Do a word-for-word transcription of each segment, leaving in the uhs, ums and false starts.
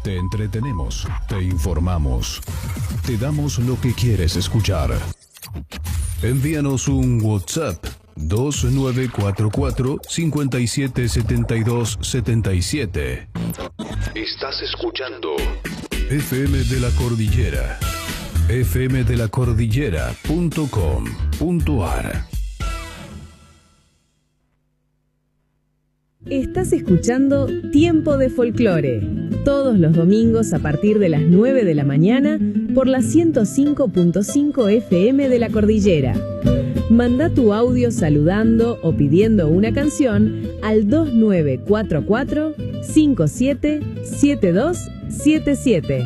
Te entretenemos, te informamos, te damos lo que quieres escuchar. Envíanos un WhatsApp dos nueve cuatro cuatro, cinco siete siete dos siete siete. Estás escuchando F M de la Cordillera. F M de la Cordillera punto com punto a r. Estás escuchando Tiempo de Folclore, todos los domingos a partir de las nueve de la mañana por la ciento cinco punto cinco F M de la Cordillera. Manda tu audio saludando o pidiendo una canción al dos nueve cuatro cuatro, cinco siete siete dos siete siete.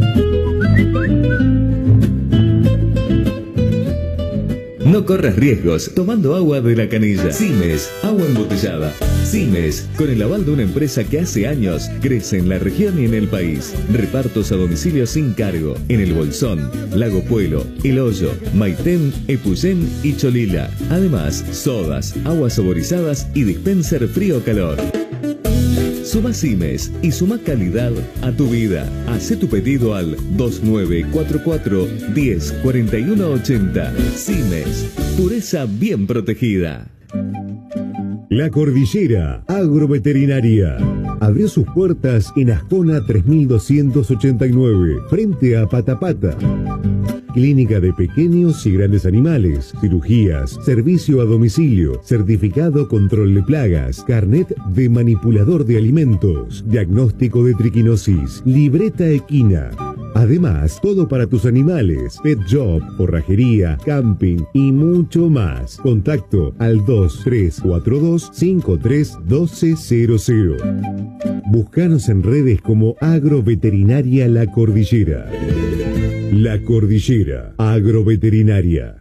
No corras riesgos tomando agua de la canilla. Simes, agua embotellada. Simes, con el aval de una empresa que hace años crece en la región y en el país. Repartos a domicilio sin cargo en El Bolsón, Lago Puelo, El Hoyo, Maitén, Epuyén y Cholila. Además, sodas, aguas saborizadas y dispenser frío-calor. Suma Simes y suma calidad a tu vida. Hacé tu pedido al dos nueve cuatro cuatro, diez, cuarenta y uno ochenta. Simes, pureza bien protegida. La Cordillera Agroveterinaria abrió sus puertas en Ascona tres mil doscientos ochenta y nueve, frente a Patapata. Clínica de pequeños y grandes animales, cirugías, servicio a domicilio, certificado control de plagas, carnet de manipulador de alimentos, diagnóstico de triquinosis, libreta equina. Además, todo para tus animales, pet shop, forrajería, camping y mucho más. Contacto al dos tres cuatro dos, cinco tres uno dos cero cero. Búscanos en redes como Agroveterinaria La Cordillera. La Cordillera Agroveterinaria.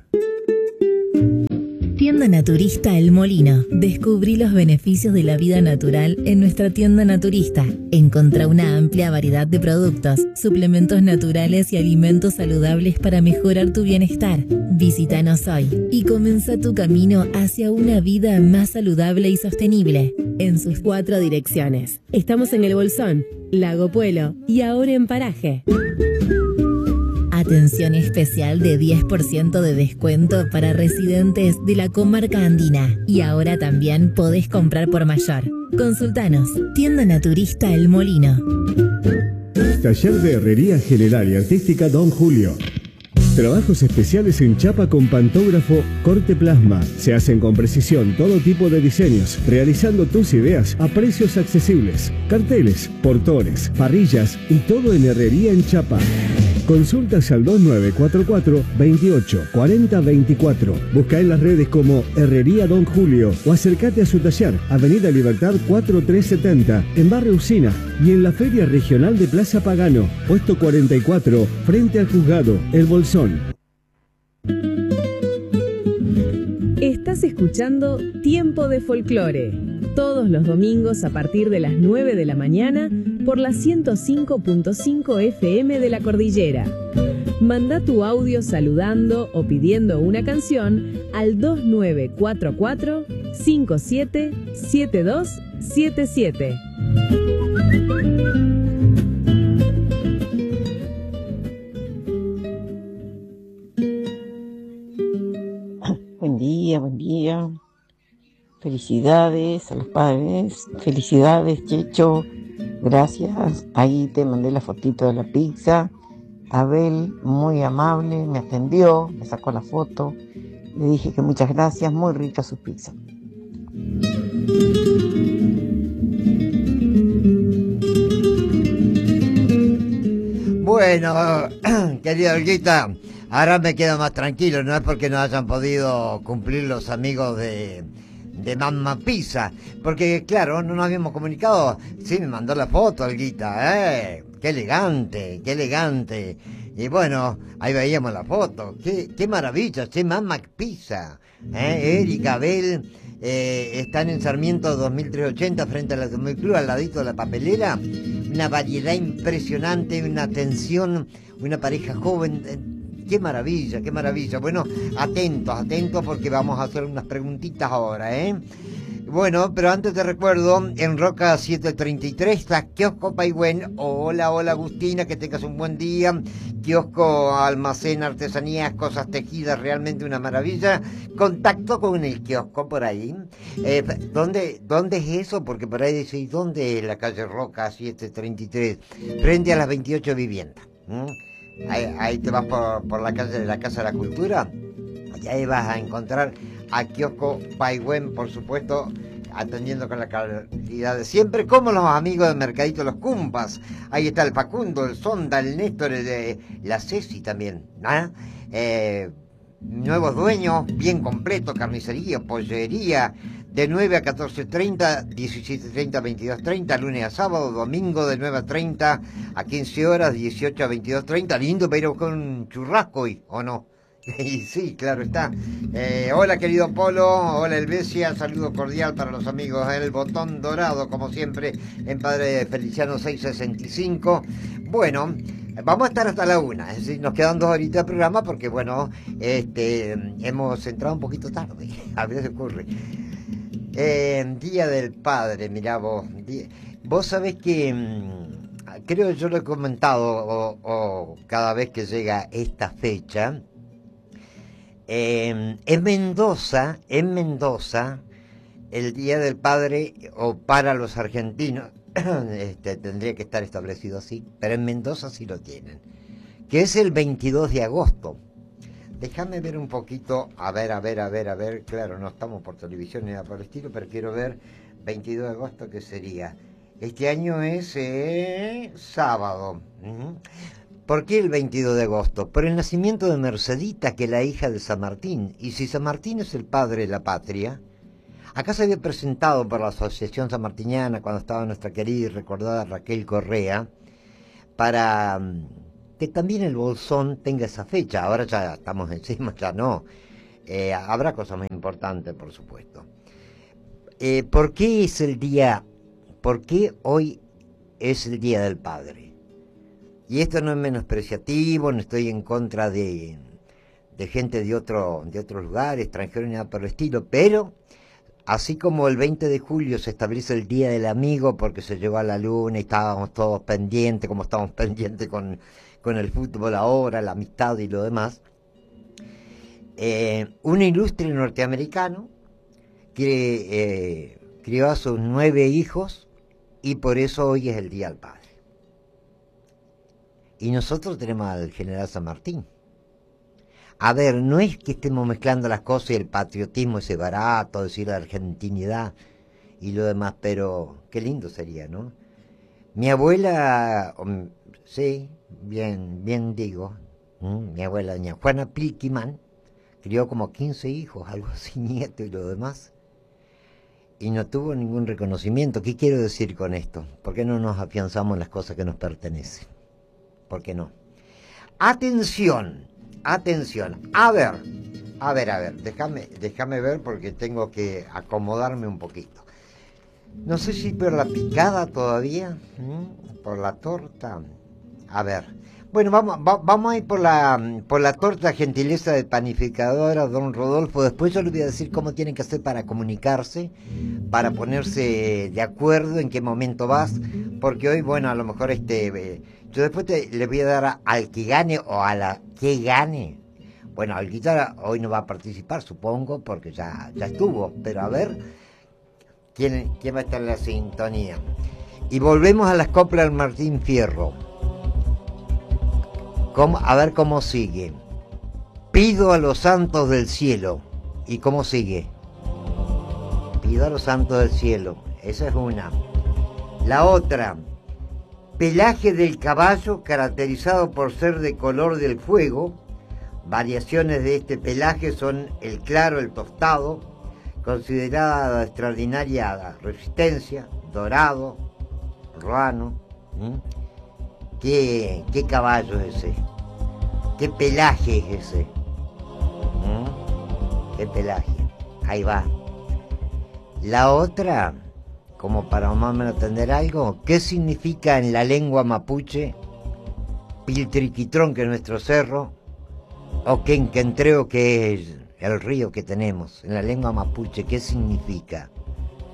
Tienda Naturista El Molino. Descubrí los beneficios de la vida natural en nuestra tienda naturista. Encontrá una amplia variedad de productos, suplementos naturales y alimentos saludables para mejorar tu bienestar. Visítanos hoy y comienza tu camino hacia una vida más saludable y sostenible. En sus cuatro direcciones. Estamos en El Bolsón, Lago Puelo y ahora en Paraje. Atención especial de diez por ciento de descuento para residentes de la comarca andina. Y ahora también podés comprar por mayor. Consultanos. Tienda Naturista El Molino. Taller de Herrería General y Artística Don Julio. Trabajos especiales en chapa con pantógrafo, corte plasma. Se hacen con precisión todo tipo de diseños, realizando tus ideas a precios accesibles. Carteles, portones, parrillas y todo en herrería en chapa. Consultas al dos nueve cuatro cuatro, veintiocho, cuarenta, veinticuatro. Busca en las redes como Herrería Don Julio o acércate a su taller, Avenida Libertad cuatro tres setenta, en Barrio Usina, y en la Feria Regional de Plaza Pagano, puesto cuarenta y cuatro, frente al Juzgado, El Bolsón. Estás escuchando Tiempo de Folclore, todos los domingos a partir de las nueve de la mañana por la ciento cinco punto cinco F M de la Cordillera. Manda tu audio saludando o pidiendo una canción al dos nueve cuatro cuatro, cinco siete siete dos siete siete. Buen día, buen día. Felicidades a los padres. Felicidades, Checho. Gracias. Ahí te mandé la fotito de la pizza. Abel, muy amable, me atendió, me sacó la foto. Le dije que muchas gracias, muy rica su pizza. Bueno, querida Olguita, ahora me quedo más tranquilo. No es porque no hayan podido cumplir los amigos de... de Mamma Pizza, porque claro, no nos habíamos comunicado. Sí, me mandó la foto, Olguita, eh, qué elegante, qué elegante. Y bueno, ahí veíamos la foto, qué, qué maravilla, che, Mamma Pizza, eh, Erika, Abel, eh, están en Sarmiento dos mil trescientos ochenta frente a la Automóvil Club, al ladito de la papelera, una variedad impresionante, una atención, una pareja joven. eh, Qué maravilla, qué maravilla. Bueno, atentos, atentos porque vamos a hacer unas preguntitas ahora, ¿eh? Bueno, pero antes te recuerdo, en Roca setecientos treinta y tres está Kiosco Paigüen. Hola, hola Agustina, que tengas un buen día. Kiosco, almacén, artesanías, cosas tejidas, realmente una maravilla. Contacto con el kiosco por ahí. Eh, ¿dónde, ¿Dónde es eso? Porque por ahí decís, ¿dónde es la calle Roca setecientos treinta y tres? Frente a las veintiocho viviendas. ¿Mm? Ahí, ahí te vas por, por la calle de la Casa de la Cultura. Y ahí vas a encontrar a Kiosco Paigüen, por supuesto, atendiendo con la calidad de siempre, como los amigos de Mercadito Los Cumpas. Ahí está el Facundo, el Sonda, el Néstor, el de la Ceci también. ¿Ah? Eh, nuevos dueños, bien completo, carnicería, pollería, de nueve a catorce treinta, diecisiete treinta, veintidós treinta, lunes a sábado, domingo de nueve a treinta a quince horas, dieciocho a veintidós treinta. Lindo para ir a buscar un churrasco hoy, ¿o no? Y sí, claro está. Eh, hola querido Polo, hola Elvesia, saludo cordial para los amigos del Botón Dorado, como siempre, en Padre Feliciano seiscientos sesenta y cinco. Bueno, vamos a estar hasta la una, es decir, nos quedan dos horitas de programa porque, bueno, este, hemos entrado un poquito tarde, a veces ocurre. Eh, Día del Padre, mirá vos, vos sabés que, creo yo lo he comentado o, o cada vez que llega esta fecha. Eh, en Mendoza, en Mendoza, el Día del Padre, o para los argentinos, este, tendría que estar establecido así, pero en Mendoza sí lo tienen, que es el veintidós de agosto. Déjame ver un poquito, a ver, a ver, a ver, a ver, claro, no estamos por televisión ni nada por el estilo, pero quiero ver, veintidós de agosto, ¿qué sería? Este año es eh, sábado. Uh-huh. ¿Por qué el veintidós de agosto? Por el nacimiento de Mercedita, que es la hija de San Martín. Y si San Martín es el padre de la patria, acá se había presentado por la Asociación Sanmartiniana, cuando estaba nuestra querida y recordada Raquel Correa, para que también el Bolsón tenga esa fecha. Ahora ya estamos encima, ya no. Eh, habrá cosas más importantes, por supuesto. Eh, ¿Por qué es el día, por qué hoy es el Día del Padre? Y esto no es menospreciativo, no estoy en contra de, de gente de otro, de otros lugares, extranjeros ni nada por el estilo, pero así como el veinte de julio se establece el Día del Amigo porque se llegó a la luna y estábamos todos pendientes, como estamos pendientes con, con el fútbol ahora, la amistad y lo demás, eh, un ilustre norteamericano que eh, crió a sus nueve hijos y por eso hoy es el Día del Padre. Y nosotros tenemos al general San Martín. A ver, no es que estemos mezclando las cosas y el patriotismo ese barato, decir la argentinidad y lo demás, pero qué lindo sería, ¿no? Mi abuela, sí, bien, bien digo, mi abuela, doña Juana Pliquiman, crió como quince hijos, algo así, nietos y lo demás, y no tuvo ningún reconocimiento. ¿Qué quiero decir con esto? ¿Por qué no nos afianzamos en las cosas que nos pertenecen? ¿Por qué no? Atención, atención. A ver, a ver, a ver. Déjame, déjame ver porque tengo que acomodarme un poquito. No sé si por la picada todavía, ¿Mm? por la torta. A ver. Bueno, vamos, va, vamos a ir por la, por la torta gentileza de panificadora Don Rodolfo. Después yo les voy a decir cómo tienen que hacer para comunicarse, para ponerse de acuerdo en qué momento vas, porque hoy, bueno, a lo mejor este... Eh, yo después te, le voy a dar a, al que gane o a la que gane. Bueno, al guitarra hoy no va a participar, supongo, porque ya, ya estuvo. Pero a ver, ¿quién, quién va a estar en la sintonía? Y volvemos a las coplas del Martín Fierro. ¿Cómo? A ver cómo sigue. Pido a los santos del cielo. ¿Y cómo sigue? Pido a los santos del cielo. Esa es una. La otra... Pelaje del caballo caracterizado por ser de color del fuego. Variaciones de este pelaje son el claro, el tostado, considerada de extraordinaria resistencia, dorado, ruano. ¿Mm? ¿Qué, ¿Qué caballo es ese? ¿Qué pelaje es ese? ¿Mm? ¿Qué pelaje? Ahí va. La otra... como para más o menos entender algo, ¿qué significa en la lengua mapuche Piltriquitrón, que es nuestro cerro, o Quenquentreo, que es el río que tenemos? En la lengua mapuche, ¿qué significa?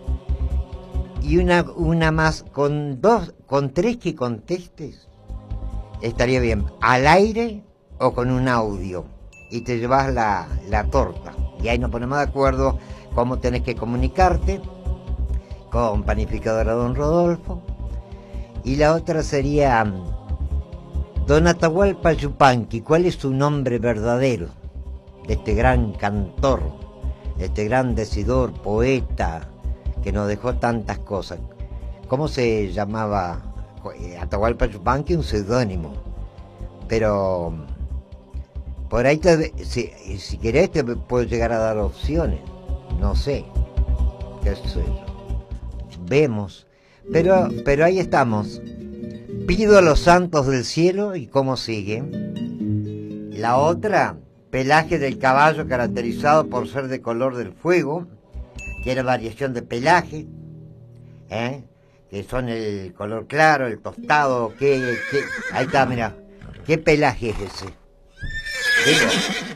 y una, una más, con dos, con tres que contestes, estaría bien, al aire o con un audio, y te llevas la, la torta, y ahí nos ponemos de acuerdo cómo tenés que comunicarte con Panificadora Don Rodolfo. Y la otra sería Don Atahualpa Yupanqui, ¿cuál es su nombre verdadero? De este gran cantor, de este gran decidor, poeta, que nos dejó tantas cosas. ¿Cómo se llamaba? Atahualpa Yupanqui, un seudónimo. Pero por ahí, te, si, si querés, te puedo llegar a dar opciones. No sé. ¿Qué sé yo? Vemos. Pero, pero ahí estamos. Pido a los santos del cielo, y cómo sigue. La otra, pelaje del caballo caracterizado por ser de color del fuego, que era variación de pelaje, ¿eh? Que son el color claro, el tostado, que, que... ahí está, mira, ¿qué pelaje es ese? Digo,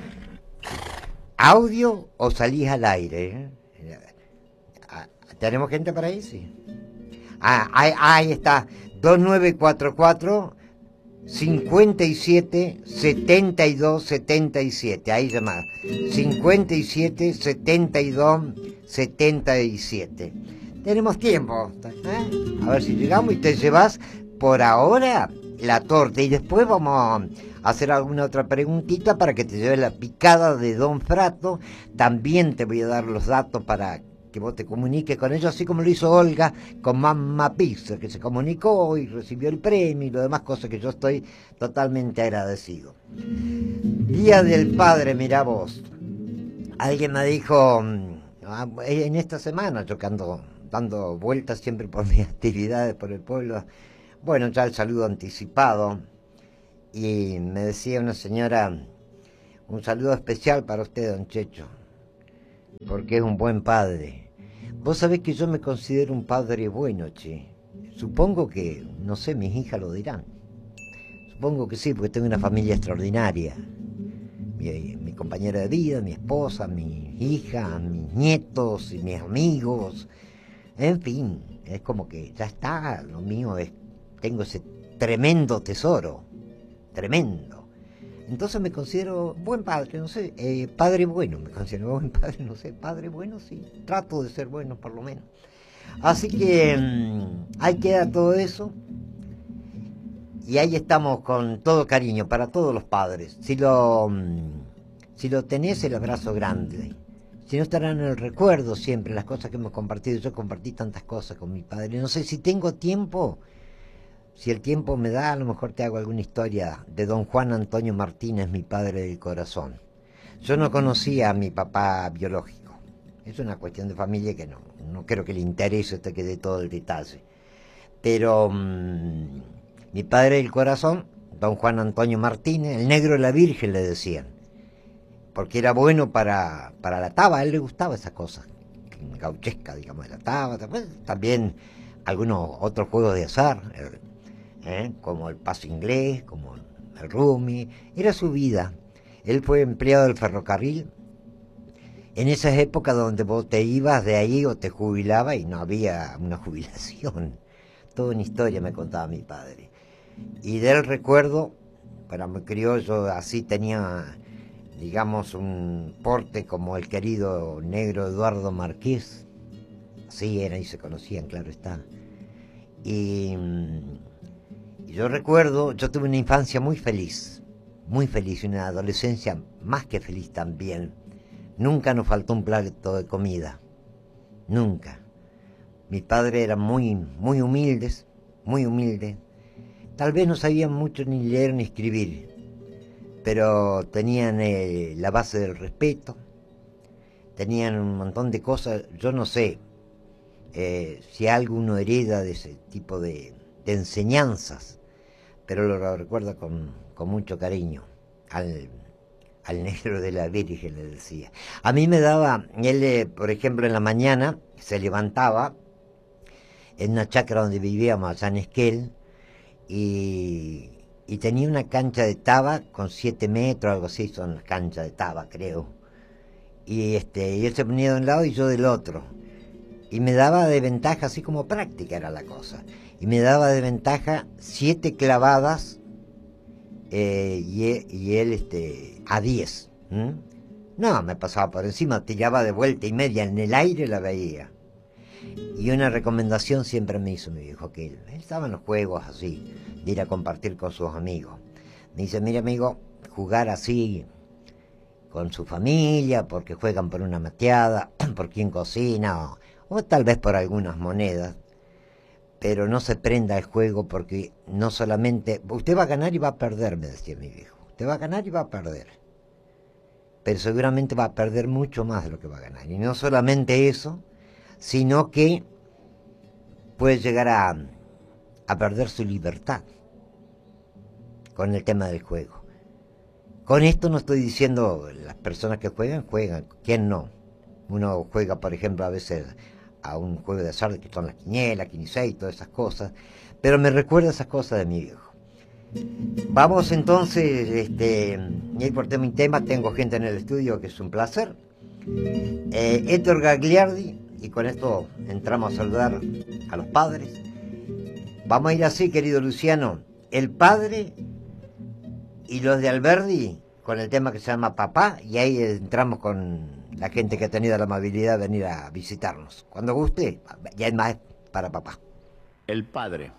¿audio o salís al aire? ¿Eh? ¿Tenemos gente para ahí? Sí. Ah, ahí, ahí está, dos nueve cuatro cuatro, cincuenta y siete, setenta y dos, setenta y siete, ahí llamada, cincuenta y siete, setenta y dos, setenta y siete. Tenemos tiempo, ¿eh? A ver si llegamos y te llevas por ahora la torta, y después vamos a hacer alguna otra preguntita para que te lleves la picada de Don Frato. También te voy a dar los datos para que vos te comuniques con ellos, así como lo hizo Olga con Mamma Pizza, que se comunicó y recibió el premio y lo demás, cosas que yo estoy totalmente agradecido. Día del Padre, mirá vos. Alguien me dijo, en esta semana, yo que ando dando vueltas siempre por mis actividades por el pueblo, bueno, ya el saludo anticipado, y me decía una señora, un saludo especial para usted, don Checho, porque es un buen padre. Vos sabés que yo me considero un padre bueno, che. Supongo que, no sé, mis hijas lo dirán. Supongo que sí, porque tengo una familia extraordinaria. Mi, mi compañera de vida, mi esposa, mi hija, mis nietos y mis amigos. En fin, es como que ya está, lo mío es, tengo ese tremendo tesoro, tremendo. Entonces me considero buen padre, no sé, eh, padre bueno, me considero buen padre, no sé, padre bueno, sí, trato de ser bueno por lo menos. Así que mmm, ahí queda todo eso, y ahí estamos con todo cariño para todos los padres. Si lo, mmm, si lo tenés, el abrazo grande. Si no, estarán en el recuerdo siempre las cosas que hemos compartido. Yo compartí tantas cosas con mi padre, no sé si tengo tiempo. Si el tiempo me da, a lo mejor te hago alguna historia de don Juan Antonio Martínez, mi padre del corazón. Yo no conocía a mi papá biológico. Es una cuestión de familia que no, no creo que le interese hasta que dé todo el detalle. Pero mmm, mi padre del corazón, don Juan Antonio Martínez, el negro de la Virgen le decían, porque era bueno para, para la taba, a él le gustaba esa cosa gauchesca, digamos, de la taba, también algunos otros juegos de azar, ¿eh? Como el paso inglés, como el rummy, era su vida. Él fue empleado del ferrocarril en esas épocas donde vos te ibas de ahí o te jubilabas y no había una jubilación. Toda una historia me contaba mi padre. Y del recuerdo, para mi criollo, así tenía, digamos, un porte como el querido negro Eduardo Marqués. Así era y se conocían, claro está. Y... yo recuerdo, yo tuve una infancia muy feliz, muy feliz, y una adolescencia más que feliz también. Nunca nos faltó un plato de comida, nunca. Mi padre era muy, muy humildes, muy humilde. Tal vez no sabían mucho ni leer ni escribir, pero tenían eh, la base del respeto, tenían un montón de cosas. Yo no sé eh, si algo uno hereda de ese tipo de, de enseñanzas, pero lo recuerdo con, con mucho cariño, al, al negro de la Virgen le decía. A mí me daba, él, eh, por ejemplo, en la mañana se levantaba en una chacra donde vivíamos, allá en Esquel, y, y tenía una cancha de taba con siete metros, algo así, son las canchas de taba, creo. Y, este, y él se ponía de un lado y yo del otro. y me daba de ventaja, así como práctica era la cosa, y me daba de ventaja siete clavadas eh, y, y él este, a diez. ¿Mm? No, me pasaba por encima, tiraba de vuelta y media, en el aire la veía. Y una recomendación siempre me hizo mi viejo, que él, él estaba en los juegos así, de ir a compartir con sus amigos. Me dice, mira amigo, jugar así con su familia, porque juegan por una mateada, por quien cocina, o, o tal vez por algunas monedas, pero no se prenda el juego porque no solamente... Usted va a ganar y va a perder, me decía mi viejo. Usted va a ganar y va a perder. Pero seguramente va a perder mucho más de lo que va a ganar. Y no solamente eso, sino que puede llegar a, a perder su libertad con el tema del juego. Con esto no estoy diciendo las personas que juegan, juegan, ¿quién no? Uno juega, por ejemplo, a veces a un juego de azar que son las quinielas, quiniseis, todas esas cosas, pero me recuerda esas cosas de mi viejo. Vamos entonces, este, y por tema y tema, tengo gente en el estudio que es un placer. Eh, Héctor Gagliardi, y con esto entramos a saludar a los padres. Vamos a ir así, querido Luciano, el padre y los de Alberdi, con el tema que se llama Papá, y ahí entramos con la gente que ha tenido la amabilidad de venir a visitarnos. Cuando guste, ya es más para papá. El padre.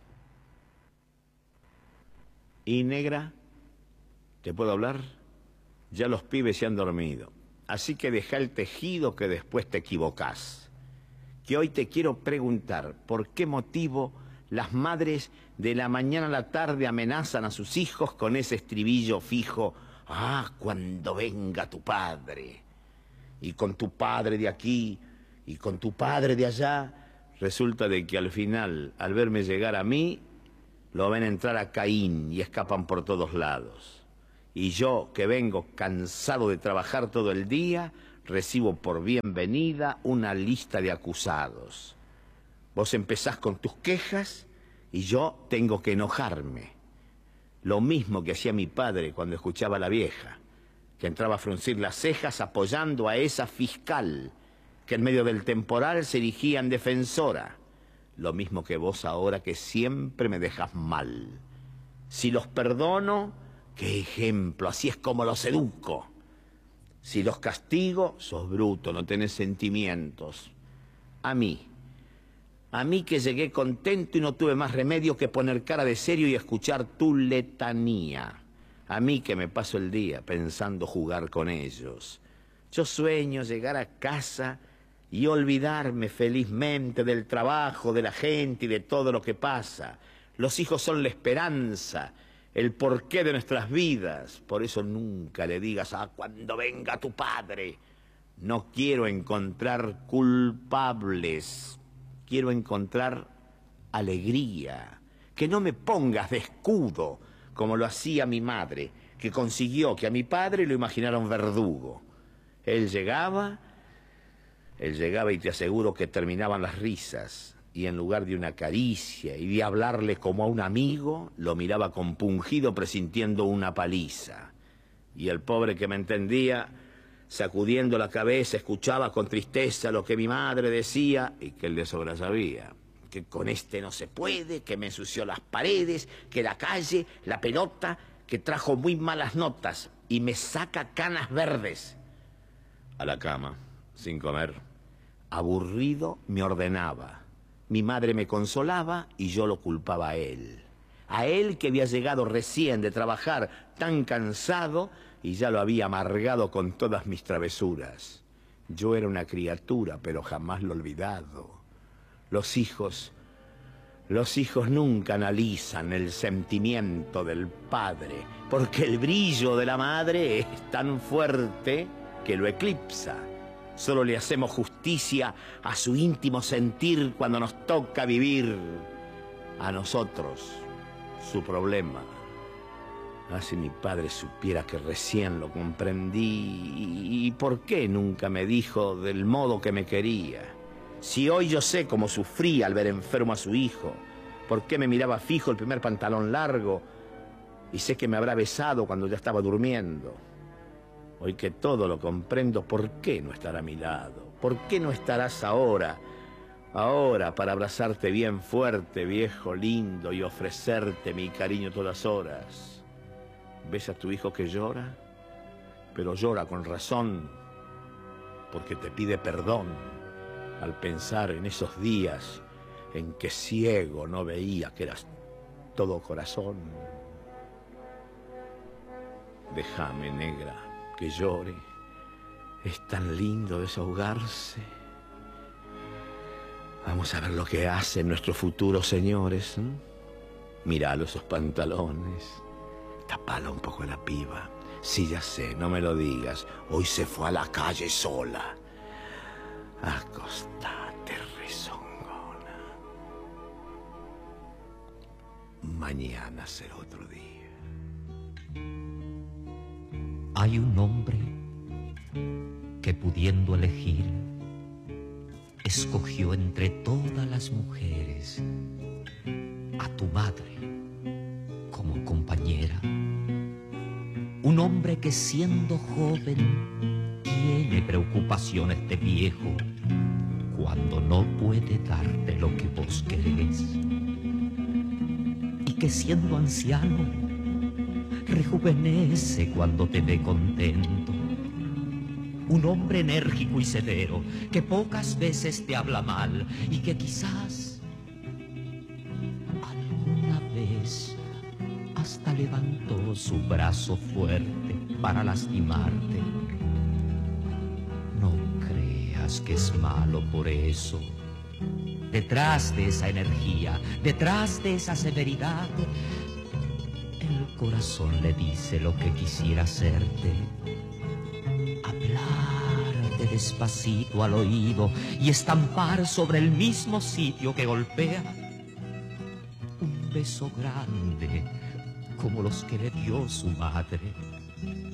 Y negra, ¿te puedo hablar? Ya los pibes se han dormido. Así que deja el tejido que después te equivocás. Que hoy te quiero preguntar, ¿por qué motivo las madres de la mañana a la tarde amenazan a sus hijos con ese estribillo fijo? Ah, cuando venga tu padre. Y con tu padre de aquí, y con tu padre de allá. Resulta de que al final, al verme llegar a mí, lo ven entrar a Caín y escapan por todos lados. Y yo, que vengo cansado de trabajar todo el día, recibo por bienvenida una lista de acusados. Vos empezás con tus quejas y yo tengo que enojarme. Lo mismo que hacía mi padre cuando escuchaba a la vieja, que entraba a fruncir las cejas apoyando a esa fiscal, que en medio del temporal se erigía en defensora. Lo mismo que vos ahora, que siempre me dejas mal. Si los perdono, qué ejemplo, así es como los educo. Si los castigo, sos bruto, no tenés sentimientos. A mí, a mí que llegué contento y no tuve más remedio que poner cara de serio y escuchar tu letanía. A mí que me paso el día pensando jugar con ellos. Yo sueño llegar a casa y olvidarme felizmente del trabajo, de la gente y de todo lo que pasa. Los hijos son la esperanza, el porqué de nuestras vidas. Por eso nunca le digas, ah, cuando venga tu padre. No quiero encontrar culpables, quiero encontrar alegría. Que no me pongas de escudo, como lo hacía mi madre, que consiguió que a mi padre lo imaginaron verdugo. Él llegaba, él llegaba y te aseguro que terminaban las risas, y en lugar de una caricia y de hablarle como a un amigo, lo miraba compungido presintiendo una paliza. Y el pobre que me entendía, sacudiendo la cabeza, escuchaba con tristeza lo que mi madre decía y que él de sobra sabía. Que con este no se puede, que me ensució las paredes, que la calle, la pelota, que trajo muy malas notas y me saca canas verdes. A la cama, sin comer. Aburrido, me ordenaba. Mi madre me consolaba y yo lo culpaba a él. A él que había llegado recién de trabajar tan cansado y ya lo había amargado con todas mis travesuras. Yo era una criatura, pero jamás lo he olvidado. Los hijos, los hijos nunca analizan el sentimiento del padre, porque el brillo de la madre es tan fuerte que lo eclipsa. Solo le hacemos justicia a su íntimo sentir cuando nos toca vivir a nosotros su problema. Ah, si mi padre supiera que recién lo comprendí, ¿y por qué nunca me dijo del modo que me quería? Si hoy yo sé cómo sufría al ver enfermo a su hijo, por qué me miraba fijo el primer pantalón largo, y sé que me habrá besado cuando ya estaba durmiendo. Hoy que todo lo comprendo, ¿por qué no estará a mi lado? ¿Por qué no estarás ahora Ahora, para abrazarte bien fuerte, viejo lindo, y ofrecerte mi cariño todas horas. ¿Ves a tu hijo que llora? Pero llora con razón, porque te pide perdón al pensar en esos días en que ciego no veía que eras todo corazón. Déjame, negra, que llore. Es tan lindo desahogarse. Vamos a ver lo que hacen nuestros futuros señores. ¿eh? Míralo esos pantalones. Tapala un poco la piba. Sí, ya sé, no me lo digas. Hoy se fue a la calle sola. Acostate, rezongona. Mañana será otro día. Hay un hombre que, pudiendo elegir, escogió entre todas las mujeres a tu madre como compañera. Un hombre que, siendo joven, tiene preocupaciones de viejo cuando no puede darte lo que vos querés. Y que, siendo anciano, rejuvenece cuando te ve contento. Un hombre enérgico y severo, que pocas veces te habla mal y que quizás alguna vez hasta levantó su brazo fuerte para lastimarte. No creas que es malo por eso. Detrás de esa energía, detrás de esa severidad, el corazón le dice lo que quisiera hacerte. Hablarte despacito al oído y estampar sobre el mismo sitio que golpea un beso grande como los que le dio su madre.